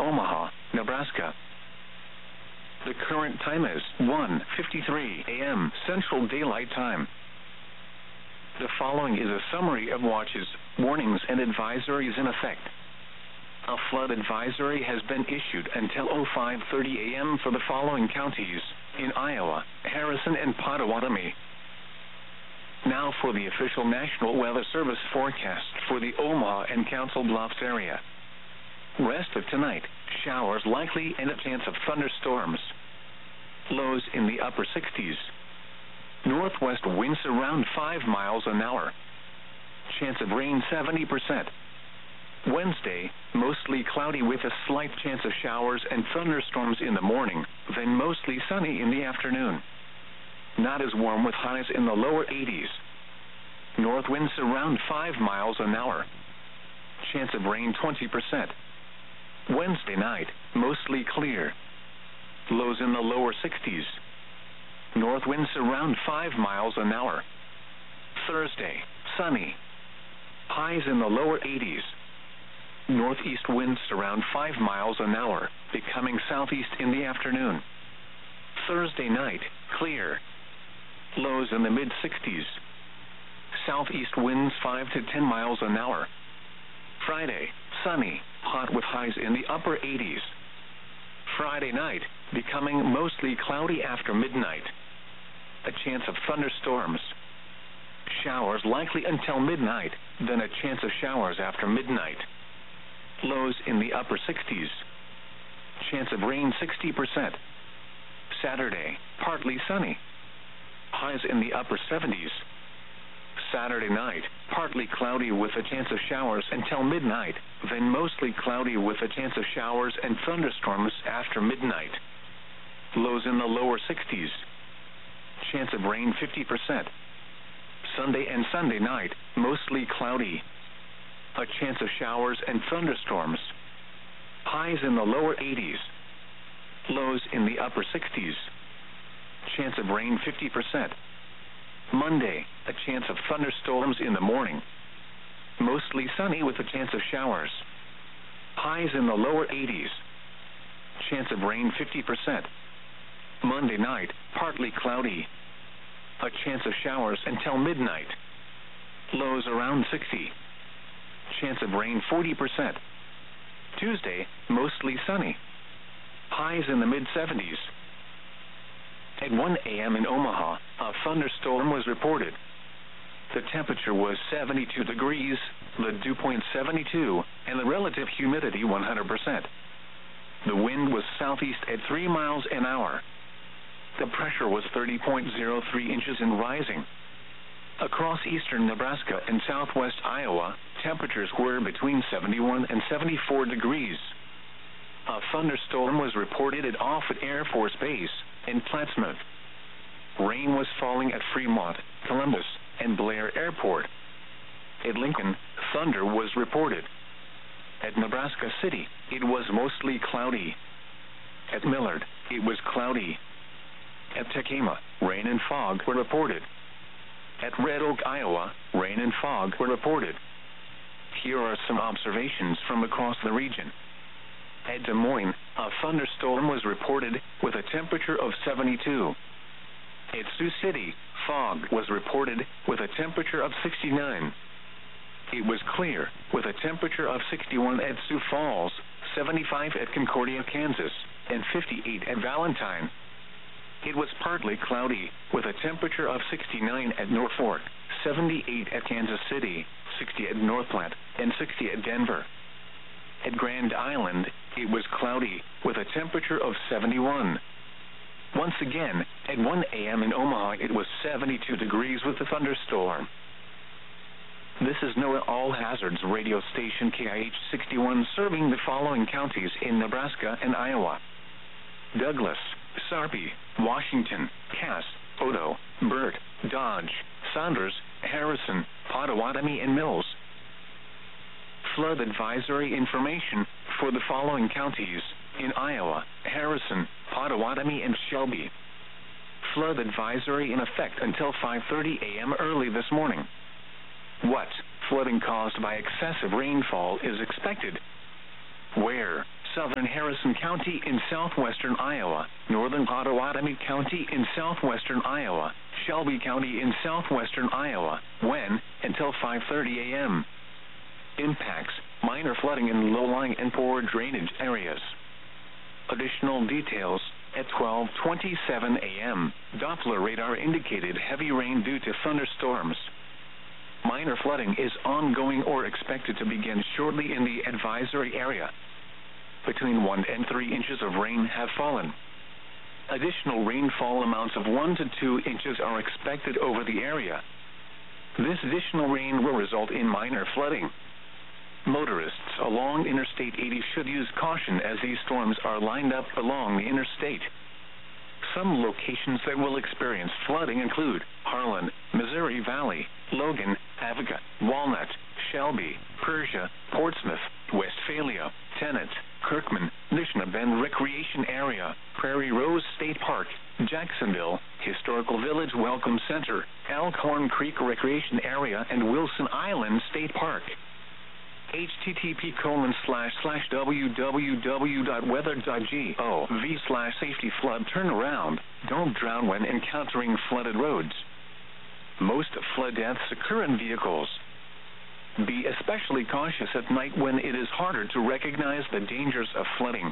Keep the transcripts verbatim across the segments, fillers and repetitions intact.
Omaha, Nebraska. The current time is one fifty-three a m Central Daylight Time. The following is a summary of watches, warnings, and advisories in effect. A flood advisory has been issued until oh five thirty a m for the following counties in Iowa, Harrison, and Pottawatomie. Now for the official National Weather Service forecast for the Omaha and Council Bluffs area. Rest of tonight, showers likely and a chance of thunderstorms. Lows in the upper sixties. Northwest winds around five miles an hour. Chance of rain seventy percent. Wednesday, mostly cloudy with a slight chance of showers and thunderstorms in the morning, then mostly sunny in the afternoon. Not as warm with highs in the lower eighties. North winds around five miles an hour. Chance of rain twenty percent. Wednesday night, mostly clear. Lows in the lower sixties. North winds around five miles an hour. Thursday, sunny. Highs in the lower eighties. Northeast winds around five miles an hour, becoming southeast in the afternoon. Thursday night, clear. Lows in the mid sixties. Southeast winds five to ten miles an hour. Friday, sunny, hot with highs in the upper eighties. Friday night, becoming mostly cloudy after midnight. A chance of thunderstorms. Showers likely until midnight, then a chance of showers after midnight. Lows in the upper sixties. Chance of rain sixty percent. Saturday, partly sunny. Highs in the upper seventies. Saturday night, partly cloudy with a chance of showers until midnight, then mostly cloudy with a chance of showers and thunderstorms after midnight. Lows in the lower sixties. Chance of rain fifty percent. Sunday and Sunday night, mostly cloudy. A chance of showers and thunderstorms. Highs in the lower eighties. Lows in the upper sixties. Chance of rain fifty percent. Monday, a chance of thunderstorms in the morning. Mostly sunny with a chance of showers. Highs in the lower eighties. Chance of rain fifty percent. Monday night, partly cloudy. A chance of showers until midnight. Lows around sixty. Chance of rain forty percent. Tuesday, mostly sunny. Highs in the mid seventies. At one a m in Omaha, a thunderstorm was reported. The temperature was seventy-two degrees, the dew point seventy-two, and the relative humidity one hundred percent. The wind was southeast at three miles an hour. The pressure was thirty point zero three inches and rising. Across eastern Nebraska and southwest Iowa, temperatures were between seventy-one and seventy-four degrees. A thunderstorm was reported at Offutt Air Force Base in Plattsmouth. Rain was falling at Fremont, Columbus, and Blair Airport. At Lincoln, thunder was reported. At Nebraska City, it was mostly cloudy. At Millard, it was cloudy. At Tekamah, rain and fog were reported. At Red Oak, Iowa, rain and fog were reported. Here are some observations from across the region. At Des Moines, a thunderstorm was reported with a temperature of seventy-two. At Sioux City, fog was reported with a temperature of sixty-nine. It was clear with a temperature of sixty-one at Sioux Falls, seventy-five at Concordia, Kansas, and fifty-eight at Valentine. It was partly cloudy with a temperature of sixty-nine at Norfolk, seventy-eight at Kansas City, sixty at North Platte, and sixty at Denver. At Grand Island, it was cloudy with a temperature of seventy-one. Once again, at one a m in Omaha, it was seventy-two degrees with a thunderstorm. This is NOAA All Hazards radio station K I H sixty-one, serving the following counties in Nebraska and Iowa: Douglas, Sarpy, Washington, Cass, Odo, Burt, Dodge, Saunders, Harrison, Pottawatomie, and Mills. Flood advisory information for the following counties in Iowa: Harrison, Pottawatomie, and Shelby. Flood advisory in effect until five thirty a m early this morning. What flooding caused by excessive rainfall is expected? Where southern Harrison County in southwestern Iowa, northern Pottawatomie County in southwestern Iowa, Shelby County in southwestern Iowa, when, until five thirty a m Impacts, minor flooding in low-lying and poor drainage areas. Additional details, at twelve twenty-seven a m, Doppler radar indicated heavy rain due to thunderstorms. Minor flooding is ongoing or expected to begin shortly in the advisory area. Between one and three inches of rain have fallen. Additional rainfall amounts of one to two inches are expected over the area. This additional rain will result in minor flooding. Motorists along Interstate eighty should use caution as these storms are lined up along the interstate. Some locations that will experience flooding include Harlan, Missouri Valley, Logan, Avoca, Walnut, Shelby, Persia, Portsmouth, Westphalia, Tennant, Kirkman, Nishna Bend Recreation Area, Prairie Rose State Park, Jacksonville, Historical Village Welcome Center, Elkhorn Creek Recreation Area, and Wilson Island State Park. http colon slash slash www dot weather dot gov slash safety flood turnaround. Don't drown when encountering flooded roads. Most flood deaths occur in vehicles. Be especially cautious at night when it is harder to recognize the dangers of flooding.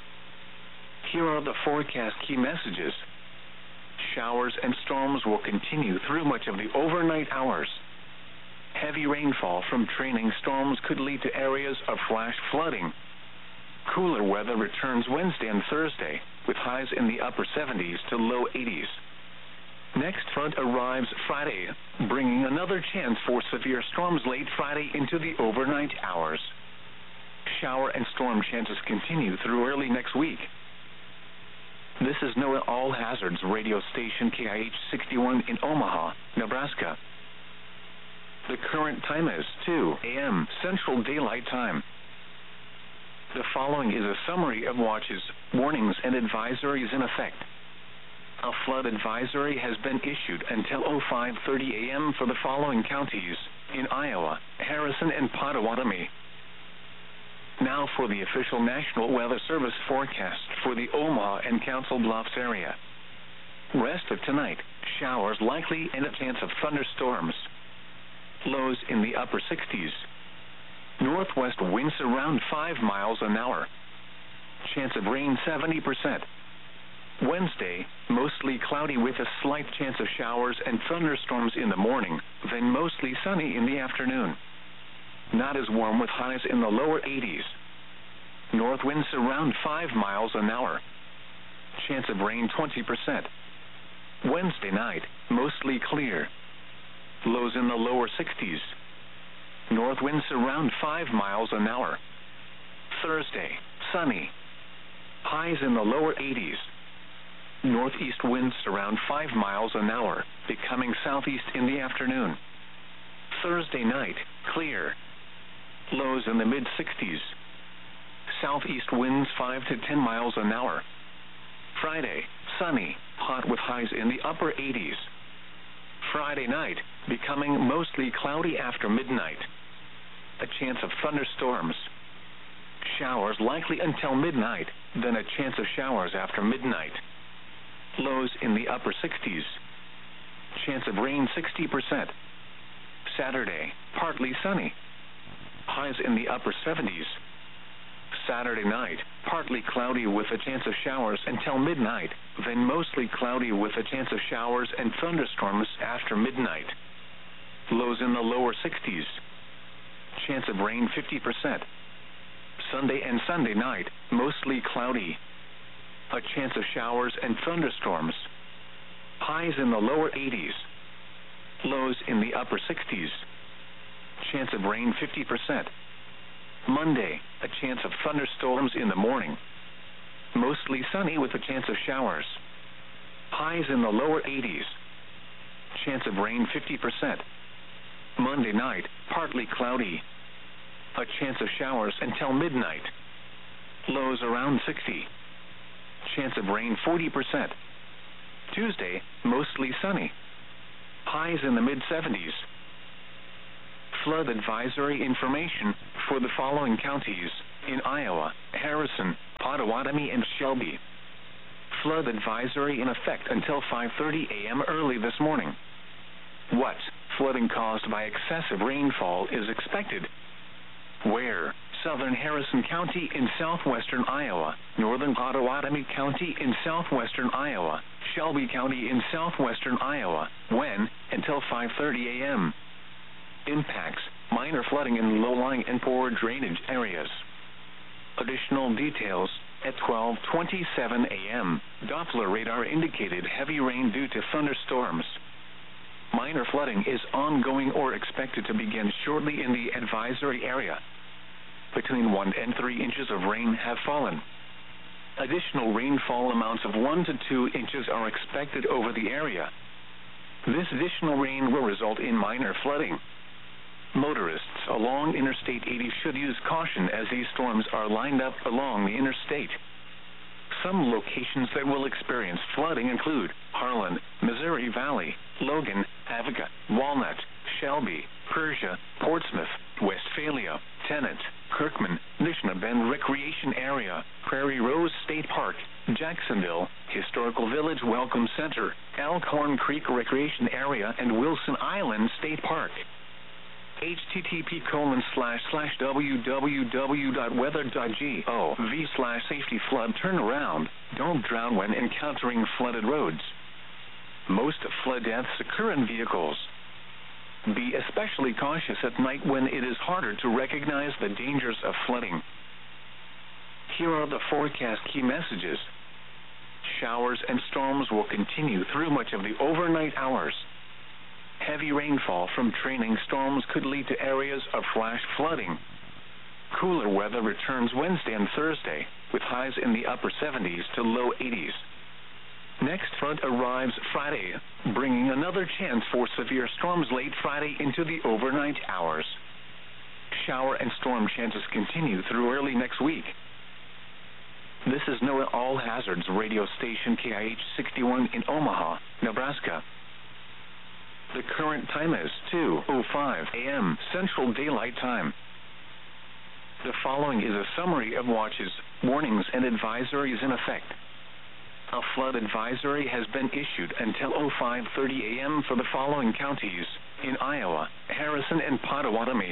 Here are the forecast key messages. Showers and storms will continue through much of the overnight hours. Heavy rainfall from trailing storms could lead to areas of flash flooding. Cooler weather returns Wednesday and Thursday, with highs in the upper seventies to low eighties. Next front arrives Friday, bringing another chance for severe storms late Friday into the overnight hours. Shower and storm chances continue through early next week. This is NOAA All Hazards radio station K I H sixty-one in Omaha, Nebraska. The current time is two a m Central Daylight Time. The following is a summary of watches, warnings, and advisories in effect. A flood advisory has been issued until five thirty a m for the following counties in Iowa, Harrison, and Pottawatomie. Now for the official National Weather Service forecast for the Omaha and Council Bluffs area. Rest of tonight, showers likely and a chance of thunderstorms. Lows in the upper sixties. Northwest winds around five miles an hour. Chance of rain seventy percent. Wednesday, mostly cloudy with a slight chance of showers and thunderstorms in the morning, then mostly sunny in the afternoon. Not as warm with highs in the lower eighties. North winds around five miles an hour. Chance of rain twenty percent. Wednesday night, mostly clear. Lows in the lower sixties. North winds around five miles an hour. Thursday, sunny. Highs in the lower eighties. Northeast winds around five miles an hour, becoming southeast in the afternoon. Thursday night, clear. Lows in the mid sixties. Southeast winds five to ten miles an hour. Friday, sunny, hot with highs in the upper eighties. Friday night, becoming mostly cloudy after midnight. A chance of thunderstorms. Showers likely until midnight, then a chance of showers after midnight. Lows in the upper sixties. Chance of rain sixty percent. Saturday, partly sunny. Highs in the upper seventies. Saturday night, partly cloudy with a chance of showers until midnight, then mostly cloudy with a chance of showers and thunderstorms after midnight. Lows in the lower sixties. Chance of rain fifty percent. Sunday and Sunday night, mostly cloudy. A chance of showers and thunderstorms. Highs in the lower eighties. Lows in the upper sixties. Chance of rain fifty percent. Monday, a chance of thunderstorms in the morning. Mostly sunny with a chance of showers. Highs in the lower eighties. Chance of rain fifty percent. Monday night, partly cloudy. A chance of showers until midnight. Lows around sixty. Chance of rain forty percent. Tuesday, mostly sunny. Highs in the mid seventies. Flood advisory information for the following counties in Iowa, Harrison, Pottawatomie, and Shelby. Flood advisory in effect until five thirty a.m. early this morning. What flooding caused by excessive rainfall is expected? Where? Southern Harrison County in southwestern Iowa, northern Pottawatomie County in southwestern Iowa, Shelby County in southwestern Iowa. When? Until five thirty a.m. Impacts: minor flooding in low-lying and poor drainage areas. Additional details: at twelve twenty-seven a.m., Doppler radar indicated heavy rain due to thunderstorms. Minor flooding is ongoing or expected to begin shortly in the advisory area. Between one and three inches of rain have fallen. Additional rainfall amounts of one to two inches are expected over the area. This additional rain will result in minor flooding. Motorists along Interstate eighty should use caution as these storms are lined up along the interstate. Some locations that will experience flooding include Harlan, Missouri Valley, Logan, Avoca, Walnut, Shelby, Persia, Portsmouth, Westphalia, Tennant, Kirkman, Nishna Bend Recreation Area, Prairie Rose State Park, Jacksonville, Historical Village Welcome Center, Elkhorn Creek Recreation Area, and Wilson Island State Park. http colon slash slash www dot weather dot gov slash safety flood turnaround. Don't drown when encountering flooded roads. Most flood deaths occur in vehicles. Be especially cautious at night when it is harder to recognize the dangers of flooding. Here are the forecast key messages. Showers and storms will continue through much of the overnight hours. Heavy rainfall from trailing storms could lead to areas of flash flooding. Cooler weather returns Wednesday and Thursday, with highs in the upper seventies to low eighties. Next front arrives Friday, bringing another chance for severe storms late Friday into the overnight hours. Shower and storm chances continue through early next week. This is NOAA All Hazards radio station K I H sixty-one in Omaha, Nebraska. The current time is two oh five a.m. Central Daylight Time. The following is a summary of watches, warnings, and advisories in effect. A flood advisory has been issued until oh five thirty a.m. for the following counties in Iowa, Harrison, and Pottawatomie.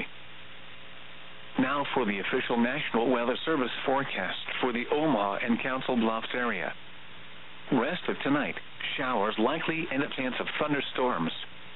Now for the official National Weather Service forecast for the Omaha and Council Bluffs area. Rest of tonight, showers likely and a chance of thunderstorms.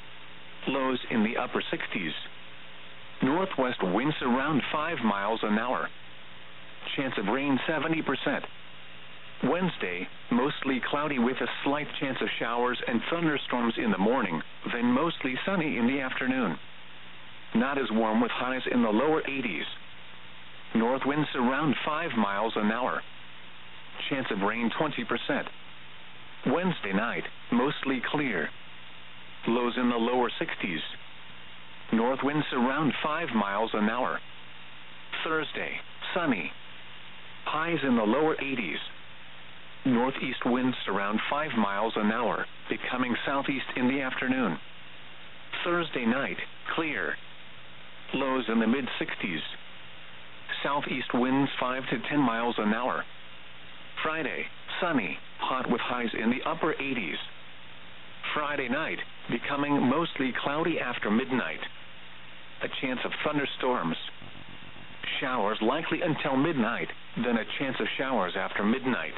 Lows in the upper sixties. Northwest winds around five miles an hour. Chance of rain seventy percent. Wednesday, mostly cloudy with a slight chance of showers and thunderstorms in the morning, then mostly sunny in the afternoon. Not as warm with highs in the lower eighties. North winds around five miles an hour. Chance of rain twenty percent. Wednesday night, mostly clear. Lows in the lower sixties. North winds around five miles an hour. Thursday, sunny. Highs in the lower eighties. Northeast winds around five miles an hour, becoming southeast in the afternoon. Thursday night, clear. Lows in the mid-sixties. Southeast winds five to ten miles an hour. Friday, sunny, hot with highs in the upper eighties. Friday night, becoming mostly cloudy after midnight. A chance of thunderstorms. Showers likely until midnight, then a chance of showers after midnight.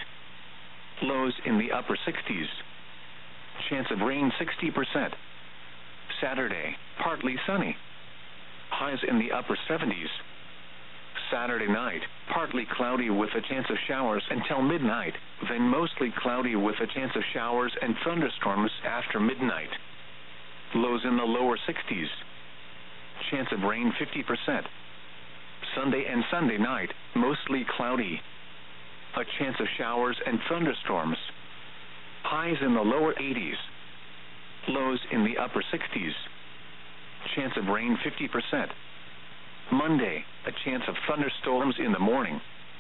Lows in the upper sixties. Chance of rain sixty percent. Saturday, partly sunny. Highs in the upper seventies. Saturday night, partly cloudy with a chance of showers until midnight, then mostly cloudy with a chance of showers and thunderstorms after midnight. Lows in the lower sixties. Chance of rain fifty percent. Sunday and Sunday night, mostly cloudy. A chance of showers and thunderstorms. Highs in the lower eighties. Lows in the upper sixties. Chance of rain fifty percent. Monday, a chance of thunderstorms in the morning.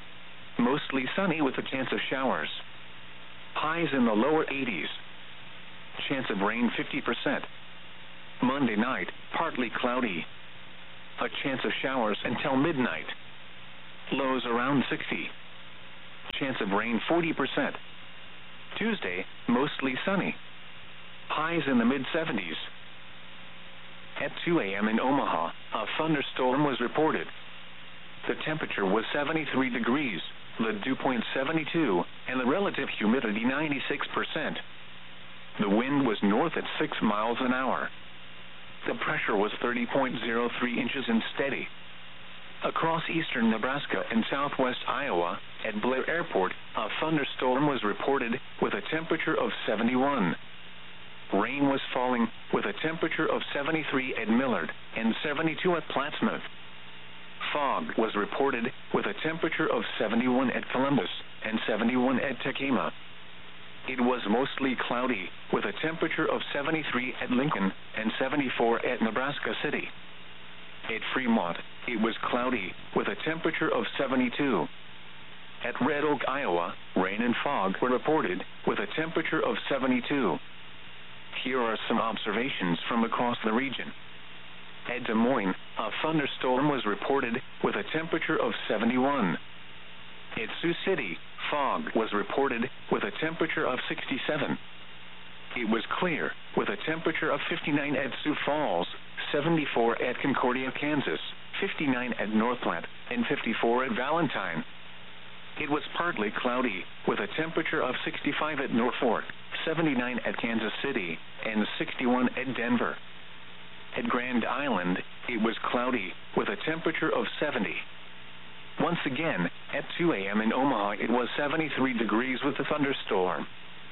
Mostly sunny with a chance of showers. Highs in the lower eighties. Chance of rain fifty percent. Monday night, partly cloudy. A chance of showers until midnight. lows around sixty. Chance of rain forty percent. Tuesday, mostly sunny. Highs in the mid seventies. At two a.m. in Omaha, a thunderstorm was reported. The temperature was seventy-three degrees, the dew point seventy-two, and the relative humidity ninety-six percent. The wind was north at six miles an hour. The pressure was thirty point zero three inches and steady. Across eastern Nebraska and southwest Iowa, at Blair Airport, a thunderstorm was reported with a temperature of seventy-one. Rain was falling with a temperature of seventy-three at Millard and seventy-two at Plattsmouth. Fog was reported with a temperature of seventy-one at Columbus and seventy-one at Tekema. It was mostly cloudy with a temperature of seventy-three at Lincoln and seventy-four at Nebraska City. At Fremont, it was cloudy with a temperature of seventy-two. At Red Oak, Iowa, rain and fog were reported with a temperature of seventy-two. Here are some observations from across the region. At Des Moines, a thunderstorm was reported with a temperature of seventy-one. At Sioux City, fog was reported with a temperature of sixty-seven. It was clear with a temperature of fifty-nine at Sioux Falls, seventy-four at Concordia, Kansas, fifty-nine at North Platte, and fifty-four at Valentine. It was partly cloudy with a temperature of sixty-five at Norfolk, seventy-nine at Kansas City, and sixty-one at Denver. At Grand Island, it was cloudy with a temperature of seventy. Once again, at two a.m. in Omaha, it was seventy-three degrees with a thunderstorm.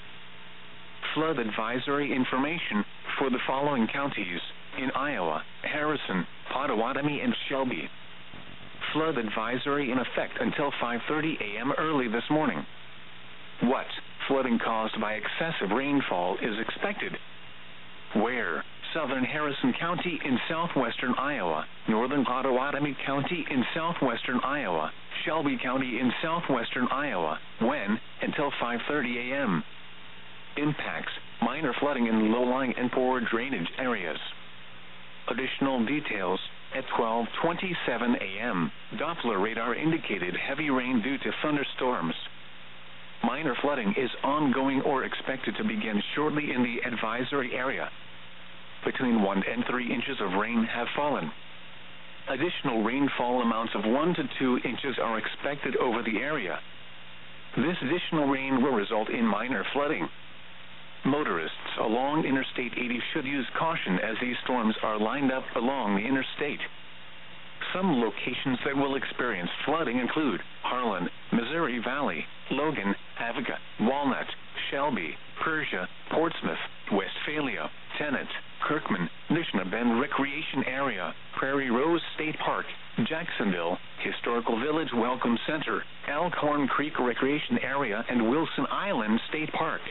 Flood advisory information for the following counties in Iowa: Harrison, Pottawatomie, and Shelby. Flood advisory in effect until five thirty a.m. early this morning. What flooding caused by excessive rainfall is expected? Where? Southern Harrison County in southwestern Iowa, northern Pottawatomie County in southwestern Iowa, Shelby County in southwestern Iowa. When? Until five thirty a.m. Impacts: minor flooding in low-lying and poor drainage areas. Additional details: at twelve twenty-seven a.m., Doppler radar indicated heavy rain due to thunderstorms. Minor flooding is ongoing or expected to begin shortly in the advisory area. Between one and three inches of rain have fallen. Additional rainfall amounts of one to two inches are expected over the area. This additional rain will result in minor flooding. Motorists along Interstate eighty should use caution as these storms are lined up along the interstate. Some locations that will experience flooding include Harlan, Missouri Valley, Logan, Avoca, Walnut, Shelby, Persia, Portsmouth, Westphalia, Tennant, Kirkman, Nishna Bend Recreation Area, Prairie Rose State Park, Jacksonville, Historical Village Welcome Center, Elkhorn Creek Recreation Area, and Wilson Island State Park.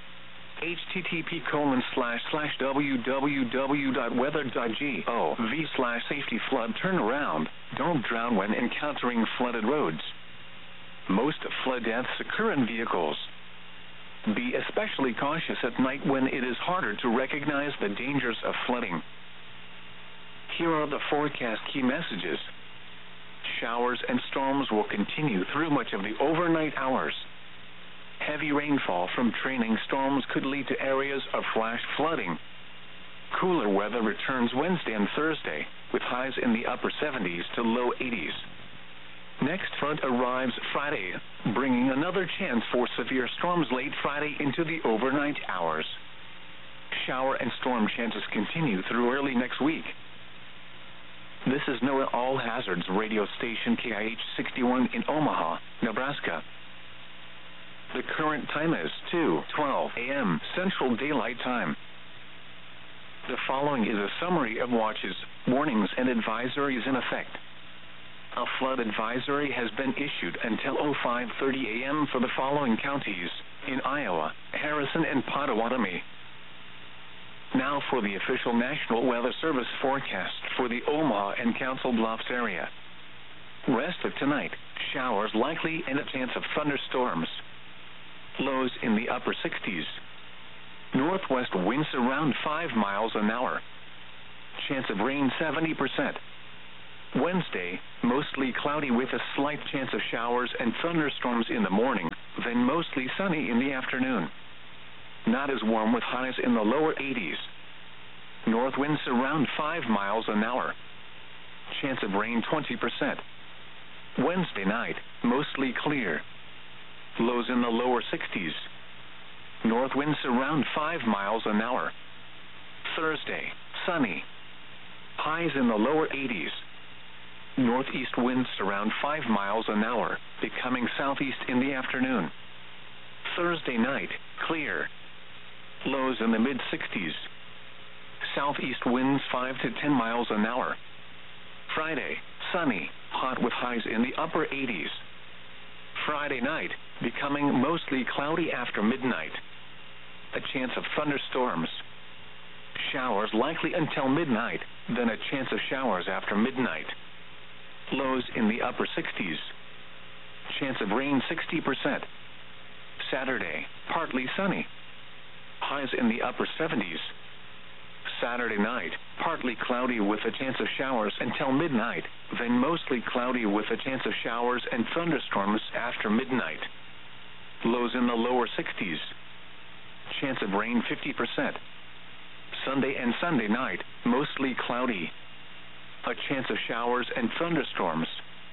http colon slash slash www dot weather dot gov slash safety flood turnaround. Don't drown when encountering flooded roads. Most flood deaths occur in vehicles. Be especially cautious at night when it is harder to recognize the dangers of flooding. Here are the forecast key messages. Showers and storms will continue through much of the overnight hours. Heavy rainfall from trailing storms could lead to areas of flash flooding. Cooler weather returns Wednesday and Thursday, with highs in the upper seventies to low eighties. Next front arrives Friday, bringing another chance for severe storms late Friday into the overnight hours. Shower and storm chances continue through early next week. This is NOAA All Hazards radio station K I H sixty-one in Omaha, Nebraska. The current time is two twelve a.m. Central Daylight Time. The following is a summary of watches, warnings, and advisories in effect. A flood advisory has been issued until oh five thirty a.m. for the following counties in Iowa: Harrison and Pottawatomie. Now for the official National Weather Service forecast for the Omaha and Council Bluffs area. Rest of tonight, showers likely and a chance of thunderstorms. Lows in the upper sixties. Northwest winds around five miles an hour. Chance of rain seventy percent. Wednesday, mostly cloudy with a slight chance of showers and thunderstorms in the morning, then mostly sunny in the afternoon. Not as warm with highs in the lower eighties. North winds around five miles an hour. Chance of rain twenty percent. Wednesday night, mostly clear. Lows in the lower sixties. North winds around five miles an hour. Thursday, sunny. Highs in the lower eighties. Northeast winds around five miles an hour, becoming southeast in the afternoon. Thursday night, clear. Lows in the mid-sixties. Southeast winds five to ten miles an hour. Friday, sunny, hot with highs in the upper eighties. Friday night, becoming mostly cloudy after midnight. A chance of thunderstorms. Showers likely until midnight, then a chance of showers after midnight. Lows in the upper sixties. Chance of rain sixty percent. Saturday, partly sunny. Highs in the upper seventies. Saturday night, partly cloudy with a chance of showers until midnight, then mostly cloudy with a chance of showers and thunderstorms after midnight. Lows in the lower sixties. Chance of rain fifty percent. Sunday and Sunday night, mostly cloudy. A chance of showers and thunderstorms.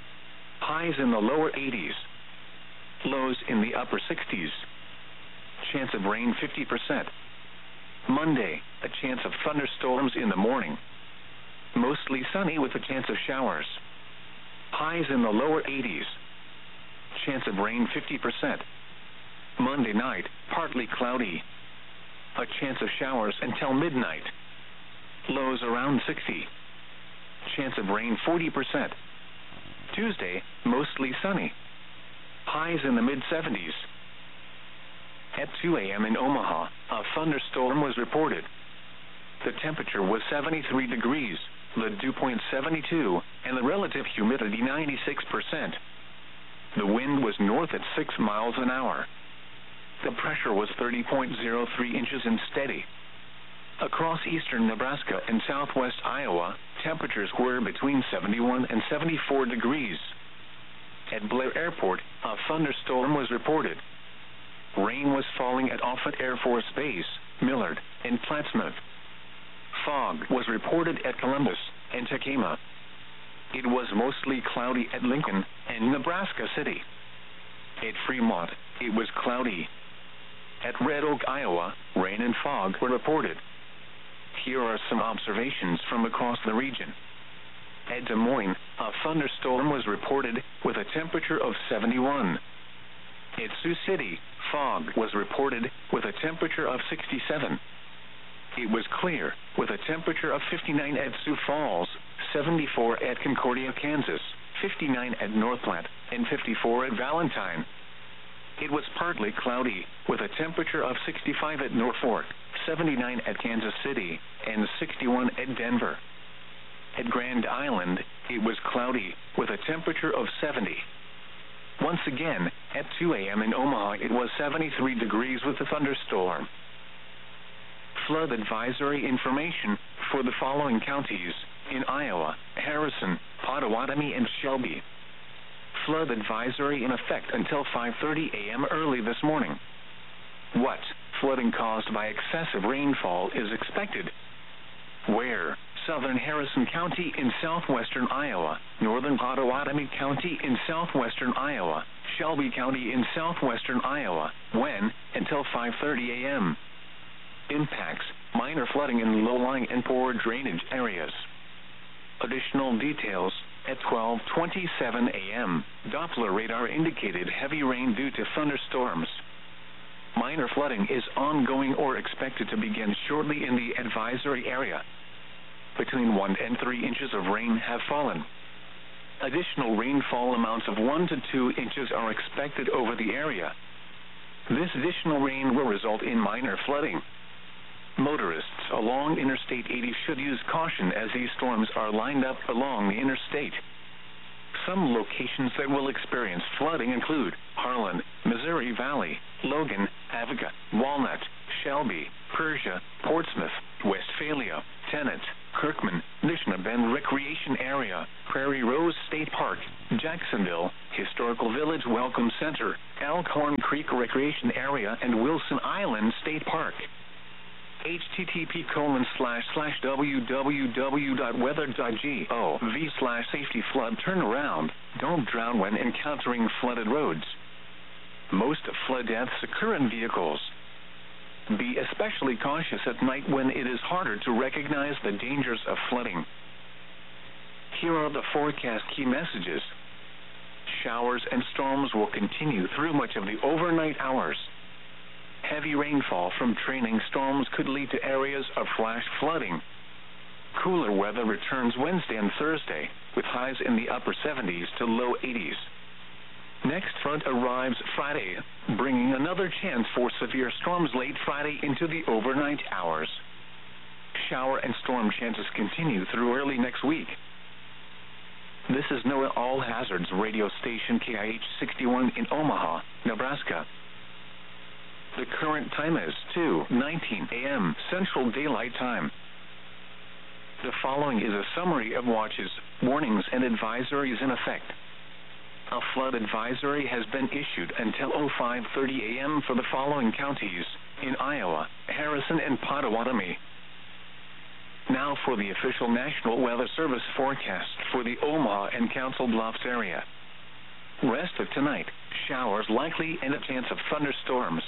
Highs in the lower eighties. Lows in the upper sixties. Chance of rain fifty percent. Monday, a chance of thunderstorms in the morning. Mostly sunny with a chance of showers. Highs in the lower eighties. Chance of rain fifty percent. Monday night, partly cloudy. A chance of showers until midnight. Lows around sixty. Chance of rain forty percent. Tuesday, mostly sunny. Highs in the mid-seventies. At two a.m. in Omaha, a thunderstorm was reported. The temperature was seventy-three degrees, the dew point seventy-two, and the relative humidity ninety-six percent. The wind was north at six miles an hour. The pressure was thirty point zero three inches and steady. Across eastern Nebraska and southwest Iowa, temperatures were between seventy-one and seventy-four degrees. At Blair Airport, a thunderstorm was reported. Rain was falling at Offutt Air Force Base, Millard, and Plattsmouth. Fog was reported at Columbus and Tacoma. It was mostly cloudy at Lincoln and Nebraska City. At Fremont, it was cloudy. At Red Oak, Iowa, rain and fog were reported. Here are some observations from across the region. At Des Moines, a thunderstorm was reported with a temperature of seventy-one. At Sioux City, fog was reported with a temperature of sixty-seven. It was clear with a temperature of fifty-nine at Sioux Falls, seventy-four at Concordia, Kansas, fifty-nine at North Platte, and fifty-four at Valentine. It was partly cloudy with a temperature of sixty-five at Norfolk, seventy-nine at Kansas City, and sixty-one at Denver. At Grand Island, it was cloudy with a temperature of seventy. Once again, at two a.m. in Omaha, it was seventy-three degrees with a thunderstorm. Flood advisory information for the following counties in Iowa: Harrison, Pottawatomie, and Shelby. Flood advisory in effect until five thirty a.m. early this morning. What flooding caused by excessive rainfall is expected? Where? Southern Harrison County in southwestern Iowa, northern Pottawatomie County in southwestern Iowa, Shelby County in southwestern Iowa. When? Until five thirty a.m. Impacts: minor flooding in low-lying and poor drainage areas. Additional details: at twelve twenty-seven a.m., Doppler radar indicated heavy rain due to thunderstorms. Minor flooding is ongoing or expected to begin shortly in the advisory area. Between one and three inches of rain have fallen. Additional rainfall amounts of one to two inches are expected over the area. This additional rain will result in minor flooding. Motorists along Interstate eighty should use caution as these storms are lined up along the interstate. Some locations that will experience flooding include Harlan, Missouri Valley, Logan, Avoca, Walnut, Shelby, Persia, Portsmouth, Westphalia, Tennant, Kirkman, Nishnabend Recreation Recreation Area, Prairie Rose State Park, Jacksonville, Historical Village Welcome Center, Elkhorn Creek Recreation Area, and Wilson Island State Park. http colon slash slash www.weather.gov slash safety flood turnaround. Don't drown when encountering flooded roads. Most flood deaths occur in vehicles. Be especially cautious at night when it is harder to recognize the dangers of flooding. Here are the forecast key messages. Showers and storms will continue through much of the overnight hours. Heavy rainfall from trailing storms could lead to areas of flash flooding. Cooler weather returns Wednesday and Thursday, with highs in the upper seventies to low eighties. Next front arrives Friday, bringing another chance for severe storms late Friday into the overnight hours. Shower and storm chances continue through early next week. This is NOAA All Hazards radio station K I H sixty-one in Omaha, Nebraska. The current time is two nineteen a m Central Daylight Time. The following is a summary of watches, warnings, and advisories in effect. A flood advisory has been issued until oh five thirty a m for the following counties in Iowa, Harrison, and Pottawatomie. Now for the official National Weather Service forecast for the Omaha and Council Bluffs area. Rest of tonight, showers likely and a chance of thunderstorms.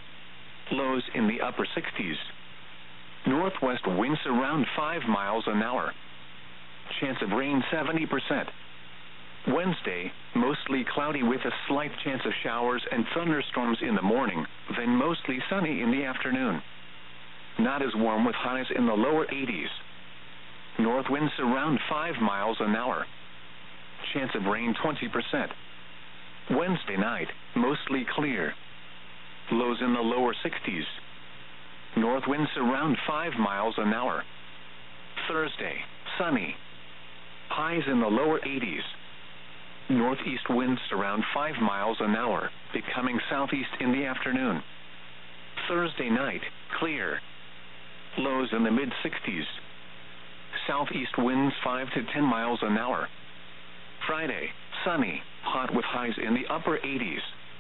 Lows in the upper sixties. Northwest winds around five miles an hour. Chance of rain seventy percent. Wednesday, mostly cloudy with a slight chance of showers and thunderstorms in the morning, then mostly sunny in the afternoon. Not as warm with highs in the lower eighties. North winds around five miles an hour. Chance of rain twenty percent. Wednesday night, mostly clear. Lows in the lower sixties. North winds around five miles an hour. Thursday, sunny. Highs in the lower eighties. Northeast winds around five miles an hour, becoming southeast in the afternoon. Thursday night, clear. Lows in the mid sixties. Southeast winds five to ten miles an hour. Friday, sunny, hot with highs in the upper eighties.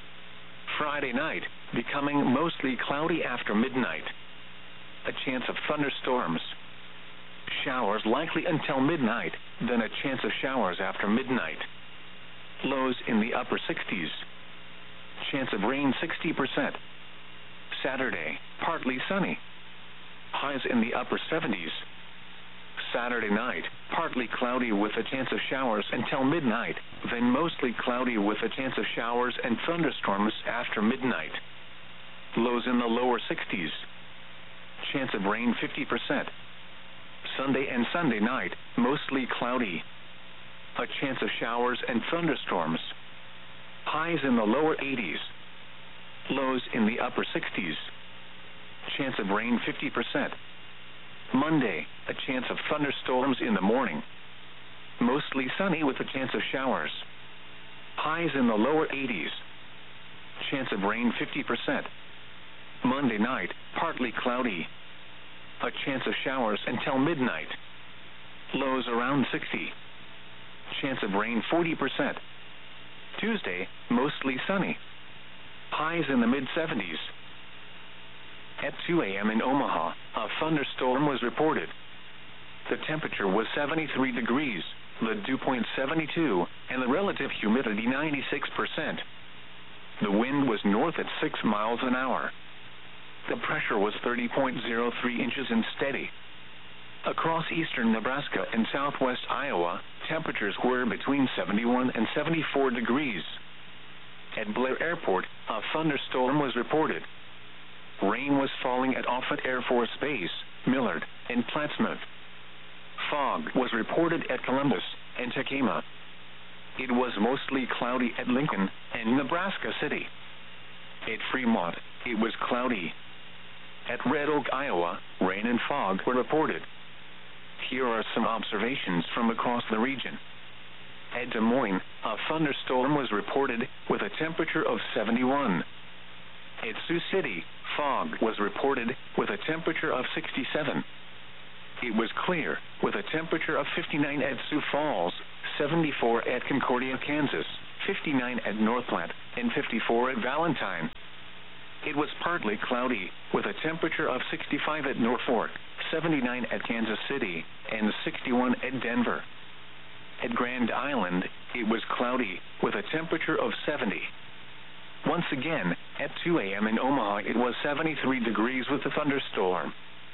Friday night, becoming mostly cloudy after midnight. A chance of thunderstorms. Showers likely until midnight, then a chance of showers after midnight. Lows in the upper sixties. Chance of rain sixty percent. Saturday, partly sunny. Highs in the upper seventies. Saturday night, partly cloudy with a chance of showers until midnight, then mostly cloudy with a chance of showers and thunderstorms after midnight. Lows in the lower sixties. Chance of rain fifty percent. Sunday and Sunday night, mostly cloudy. A chance of showers and thunderstorms. Highs in the lower eighties. Lows in the upper sixties. Chance of rain fifty percent. Monday, a chance of thunderstorms in the morning. Mostly sunny with a chance of showers. Highs in the lower eighties. Chance of rain fifty percent. Monday night, partly cloudy. A chance of showers until midnight. Lows around sixty. Chance of rain forty percent. Tuesday, mostly sunny. Highs in the mid seventies. At two a m in Omaha, a thunderstorm was reported. The temperature was seventy-three degrees, the dew point seventy-two, and the relative humidity ninety-six percent. The wind was north at six miles an hour. The pressure was thirty point zero three inches and steady. Across eastern Nebraska and southwest Iowa, temperatures were between seventy-one and seventy-four degrees. At Blair Airport, a thunderstorm was reported. Rain was falling at Offutt Air Force Base, Millard, and Plattsmouth. Fog was reported at Columbus and Tacoma. It was mostly cloudy at Lincoln and Nebraska City. At Fremont, it was cloudy. At Red Oak, Iowa, rain and fog were reported. Here are some observations from across the region. At Des Moines, a thunderstorm was reported with a temperature of seventy-one. At Sioux City, fog was reported with a temperature of sixty-seven. it was clear, with a temperature of fifty-nine at Sioux Falls, seventy-four at Concordia, Kansas, fifty-nine at Northplant, and fifty-four at Valentine. It was partly cloudy, with a temperature of sixty-five at Norfolk, seventy-nine at Kansas City, and sixty-one at Denver. At Grand Island, it was cloudy, with a temperature of seventy. Once again, at two a m in Omaha, it was seventy-three degrees with a thunderstorm.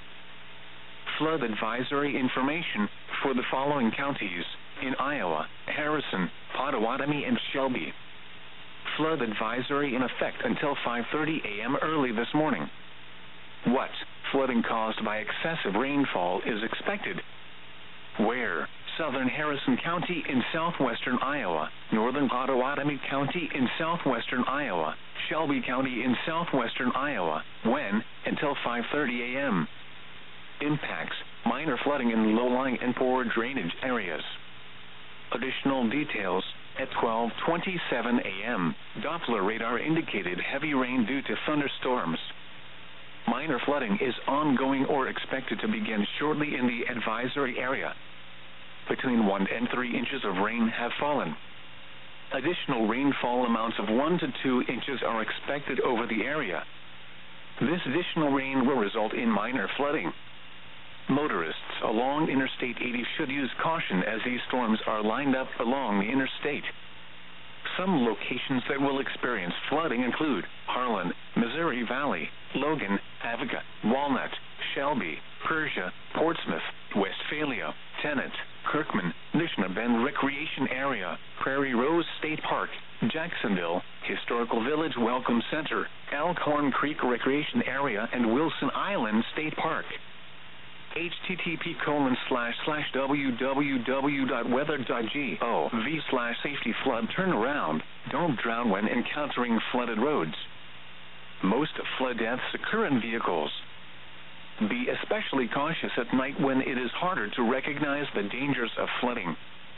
Flood advisory information for the following counties in Iowa: Harrison, Pottawatomie, and Shelby. Flood advisory in effect until five thirty a m early this morning. What flooding caused by excessive rainfall is expected? Where? Southern Harrison County in southwestern Iowa, northern Pottawatomie County in southwestern Iowa, Shelby County in southwestern Iowa. When? Until five thirty a m Impacts: minor flooding in low-lying and poor drainage areas. Additional details: at twelve twenty-seven a m, Doppler radar indicated heavy rain due to thunderstorms. Minor flooding is ongoing or expected to begin shortly in the advisory area. Between one and three inches of rain have fallen. Additional rainfall amounts of one to two inches are expected over the area. This additional rain will result in minor flooding. Motorists along Interstate eighty should use caution as these storms are lined up along the interstate. Some locations that will experience flooding include Harlan, Missouri Valley, Logan, Avoca, Walnut, Shelby, Persia, Portsmouth, Westphalia, Tennant, Kirkman, Nishna Bend Recreation Area, Prairie Rose State Park, Jacksonville, Historical Village Welcome Center, Elkhorn Creek Recreation Area, and Wilson Island State Park. H T T P colon slash slash www dot weather dot gov slash safety flood turnaround. Don't drown when encountering flooded roads. Most flood deaths occur in vehicles. Be especially cautious at night when it is harder to recognize the dangers of flooding.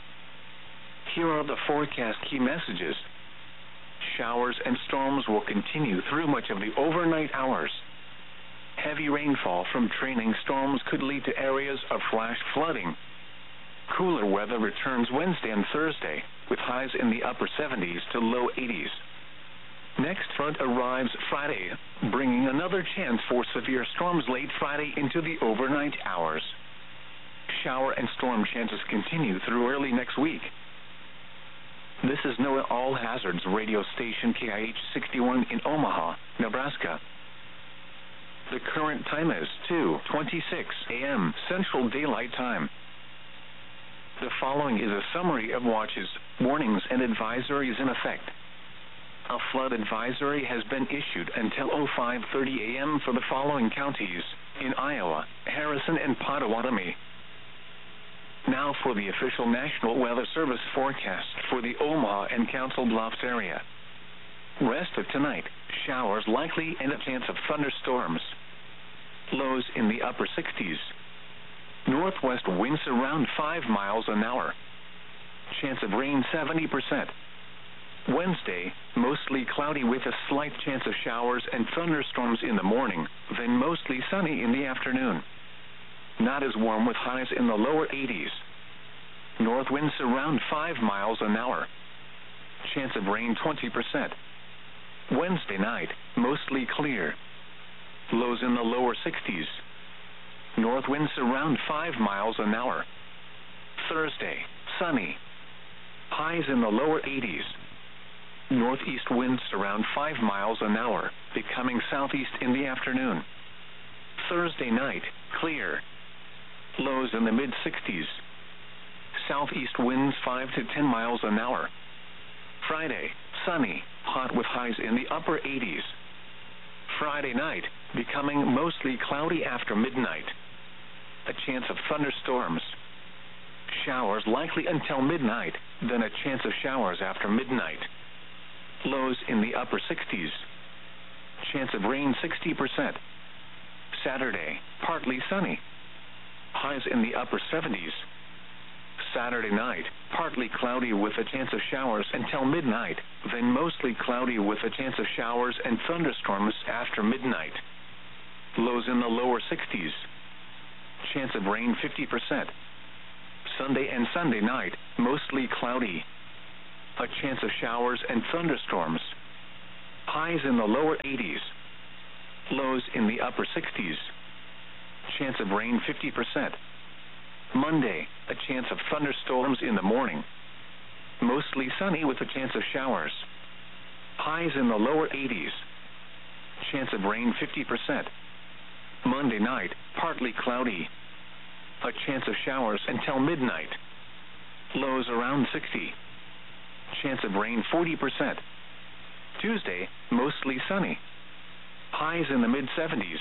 Here are the forecast key messages. Showers and storms will continue through much of the overnight hours. Heavy rainfall from trailing storms could lead to areas of flash flooding. Cooler weather returns Wednesday and Thursday, with highs in the upper seventies to low eighties. Next front arrives Friday, bringing another chance for severe storms late Friday into the overnight hours. Shower and storm chances continue through early next week. This is NOAA All Hazards radio station K I H sixty-one in Omaha, Nebraska. The current time is two twenty-six a m Central Daylight Time. The following is a summary of watches, warnings, and advisories in effect. A flood advisory has been issued until oh five thirty a m for the following counties in Iowa: Harrison and Pottawatomie. Now for the official National Weather Service forecast for the Omaha and Council Bluffs area. Rest of tonight, showers likely and a chance of thunderstorms. Lows in the upper sixties. Northwest winds around five miles an hour. Chance of rain seventy percent. Wednesday, mostly cloudy with a slight chance of showers and thunderstorms in the morning, then mostly sunny in the afternoon. Not as warm with highs in the lower eighties. North winds around five miles an hour. Chance of rain twenty percent. Wednesday night, mostly clear. Lows in the lower sixties. North winds around five miles an hour. Thursday, sunny. Highs in the lower eighties. Northeast winds around five miles an hour, becoming southeast in the afternoon. Thursday night, clear. Lows in the mid sixties. Southeast winds five to ten miles an hour. Friday, sunny, hot with highs in the upper eighties. Friday night, becoming mostly cloudy after midnight. A chance of thunderstorms. Showers likely until midnight, then a chance of showers after midnight. Lows in the upper sixties. Chance of rain sixty percent. Saturday, partly sunny. Highs in the upper seventies. Saturday night, partly cloudy with a chance of showers until midnight, then mostly cloudy with a chance of showers and thunderstorms after midnight. Lows in the lower sixties. chance of rain fifty percent. Sunday and Sunday night, mostly cloudy. A chance of showers and thunderstorms. Highs in the lower eighties. Lows in the upper sixties. Chance of rain fifty percent. Monday, a chance of thunderstorms in the morning. Mostly sunny with a chance of showers. Highs in the lower eighties. Chance of rain fifty percent. Monday night, partly cloudy. A chance of showers until midnight. Lows around sixty. Chance of rain forty percent. Tuesday, mostly sunny. Highs in the mid seventies.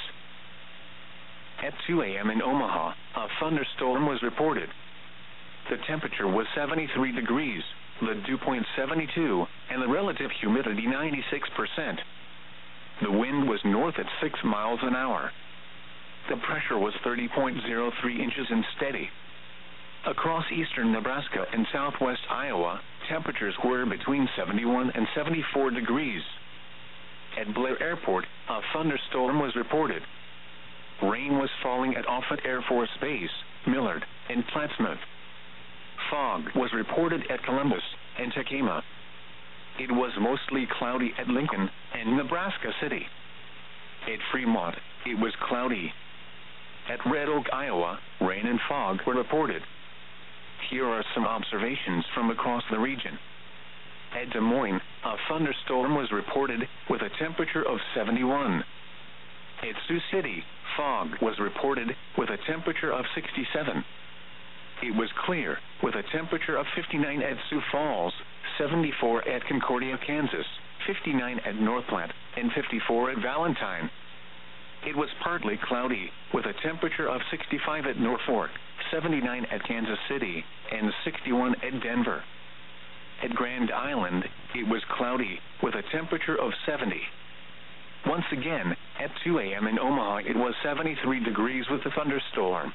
At two a m in Omaha, a thunderstorm was reported. The temperature was seventy-three degrees, the dew point seventy-two, and the relative humidity ninety-six percent. The wind was north at six miles an hour. The pressure was thirty point zero three inches and steady. Across eastern Nebraska and southwest Iowa, temperatures were between seventy-one and seventy-four degrees. At Blair Airport, a thunderstorm was reported. Rain was falling at Offutt Air Force Base, Millard, and Plattsmouth. Fog was reported at Columbus and Tacoma. It was mostly cloudy at Lincoln and Nebraska City. At Fremont, it was cloudy. At Red Oak, Iowa, rain and fog were reported. Here are some observations from across the region. At Des Moines, a thunderstorm was reported with a temperature of seventy-one. At Sioux City, fog was reported with a temperature of sixty-seven. It was clear with a temperature of fifty-nine at Sioux Falls, seventy-four at Concordia, Kansas, fifty-nine at North Platte, and fifty-four at Valentine. It was partly cloudy with a temperature of sixty-five at Norfolk, seventy-nine at Kansas City, and sixty-one at Denver. At Grand Island, it was cloudy with a temperature of seventy. Once again, at two a m in Omaha, it was seventy-three degrees with a thunderstorm.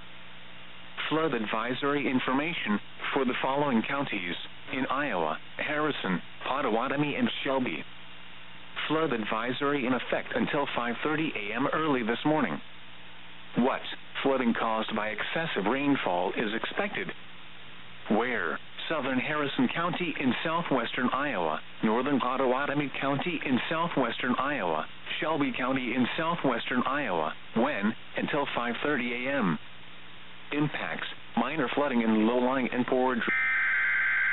Flood advisory information for the following counties in Iowa: Harrison, Pottawatomie, and Shelby. Flood advisory in effect until five thirty a m early this morning. What flooding caused by excessive rainfall is expected? Where? Southern Harrison County in southwestern Iowa, northern Pottawatomie County in southwestern Iowa, Shelby County in southwestern Iowa. When? Until five thirty a m Impacts: minor flooding in low-lying and poor drainage.